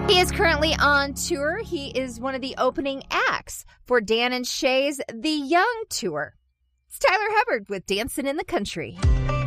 He is currently on tour. He is one of the opening acts for Dan and Shay's The Young Tour. It's Tyler Hubbard with Dancing in the Country.